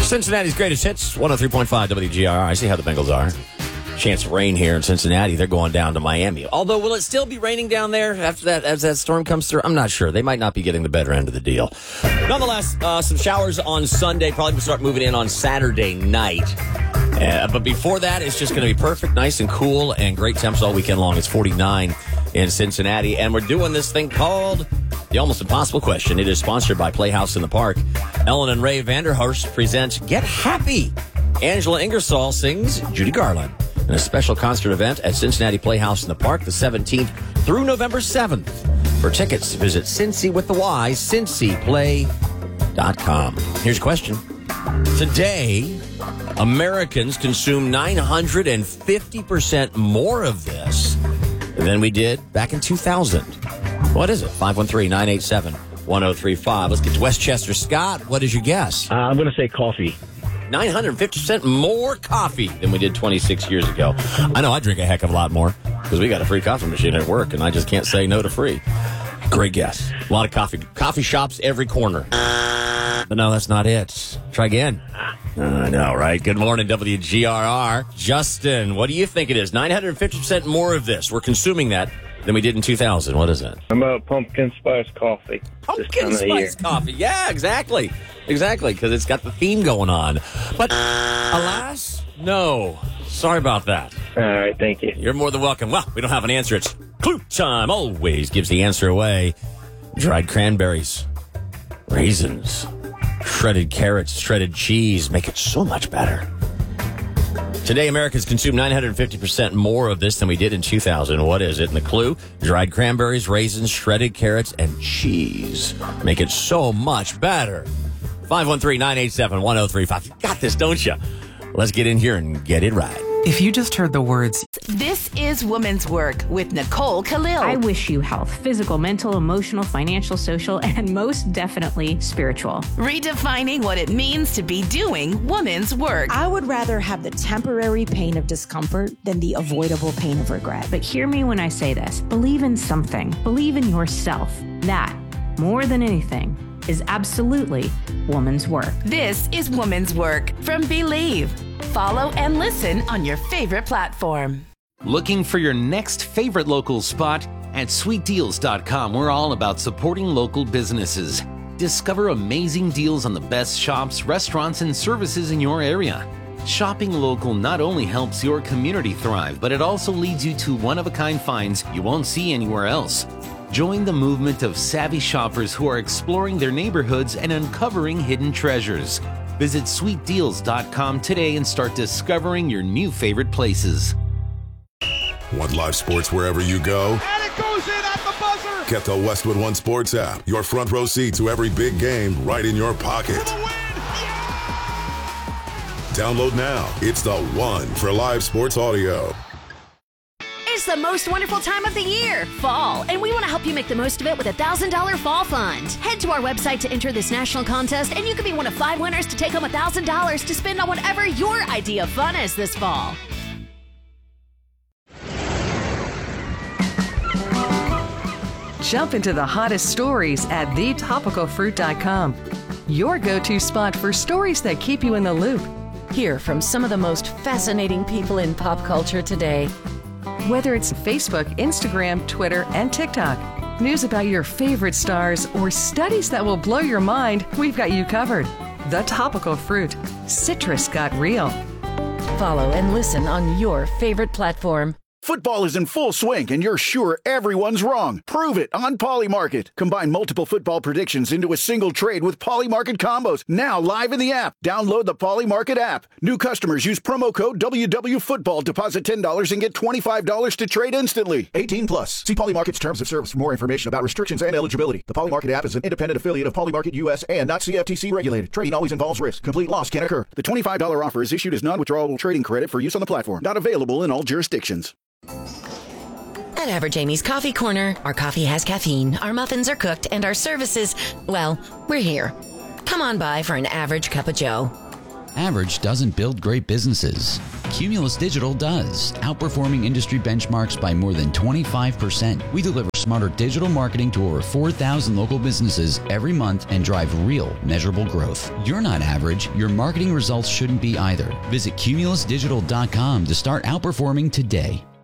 Cincinnati's greatest hits, 103.5 WGR. I see how the Bengals are. Chance of rain here in Cincinnati. They're going down to Miami. Although, will it still be raining down there after that, as that storm comes through? I'm not sure. They might not be getting the better end of the deal. Nonetheless, some showers on Sunday. Probably will start moving in on Saturday night. But before that, it's just going to be perfect, nice and cool, and great temps all weekend long. It's 49 in Cincinnati. And we're doing this thing called The Almost Impossible Question. It is sponsored by Playhouse in the Park. Ellen and Ray Vanderhurst present Get Happy. Angela Ingersoll sings Judy Garland in a special concert event at Cincinnati Playhouse in the Park the 17th through November 7th. For tickets, visit Cincy with the Y, cincyplay.com. Here's a question. Today, Americans consume 950% more of this than we did back in 2000. What is it? 513-987-1035. Let's get to Westchester. Scott, what is your guess? I'm going to say coffee. 950% more coffee than we did 26 years ago. I know I drink a heck of a lot more because we got a free coffee machine at work, and I just can't say no to free. Great guess. A lot of coffee shops every corner. But no, that's not it. Try again. I know, right? Good morning, WGRR. Justin, what do you think it is? 950% more of this. We're consuming that than we did in 2000. What is it? How about pumpkin spice coffee? Pumpkin spice coffee. Yeah, exactly. Exactly, because it's got the theme going on. But alas, no. Sorry about that. All right, thank you. You're more than welcome. Well, we don't have an answer. It's clue time. Always gives the answer away. Dried cranberries, raisins, shredded carrots, shredded cheese make it so much better. Today, Americans consume 950% more of this than we did in 2000. What is it? And the clue, dried cranberries, raisins, shredded carrots, and cheese make it so much better. 513-987-1035. You got this, don't you? Let's get in here and get it right. If you just heard the words, This is Woman's Work with Nicole Khalil. I wish you health, physical, mental, emotional, financial, social, and most definitely spiritual. Redefining what it means to be doing woman's work. I would rather have the temporary pain of discomfort than the avoidable pain of regret. But hear me when I say this. Believe in something. Believe in yourself. That, more than anything, is absolutely woman's work. This is Woman's Work from Believe. Follow and listen on your favorite platform. Looking for your next favorite local spot? At sweetdeals.com, we're all about supporting local businesses. Discover amazing deals on the best shops, restaurants, and services in your area. Shopping local not only helps your community thrive, but it also leads you to one-of-a-kind finds you won't see anywhere else. Join the movement of savvy shoppers who are exploring their neighborhoods and uncovering hidden treasures. Visit sweetdeals.com today and start discovering your new favorite places. Want live sports wherever you go? And it goes in at the buzzer! Get the Westwood One Sports app. Your front row seat to every big game right in your pocket. For the win! Download now. It's the one for live sports audio. It's the most wonderful time of the year, fall, and we want to help you make the most of it with a $1,000 fall fund. Head to our website to enter this national contest, and you could be one of 5 winners to take home $1,000 to spend on whatever your idea of fun is this fall. jump into the hottest stories at thetopicalfruit.com. Your go-to spot for stories that keep you in the loop. Hear from some of the most fascinating people in pop culture today. Whether it's Facebook, Instagram, Twitter, and TikTok, news about your favorite stars, or studies that will blow your mind, we've got you covered. The Topical Fruit. Citrus got real. Follow and listen on your favorite platform. Football is in full swing, and you're sure everyone's wrong. Prove it on Polymarket. Combine multiple football predictions into a single trade with Polymarket combos. Now live in the app. Download the Polymarket app. New customers use promo code WWFootball. Deposit $10 and get $25 to trade instantly. 18 plus. See Polymarket's terms of service for more information about restrictions and eligibility. The Polymarket app is an independent affiliate of Polymarket US and not CFTC regulated. Trading always involves risk. Complete loss can occur. The $25 offer is issued as non-withdrawable trading credit for use on the platform. Not available in all jurisdictions. At Average Amy's Coffee Corner, our coffee has caffeine, our muffins are cooked, and our services, well, we're here. Come on by for an average cup of joe. Average doesn't build great businesses. Cumulus Digital does, outperforming industry benchmarks by more than 25%. We deliver smarter digital marketing to over 4,000 local businesses every month and drive real, measurable growth. You're not average. Your marketing results shouldn't be either. Visit cumulusdigital.com to start outperforming today.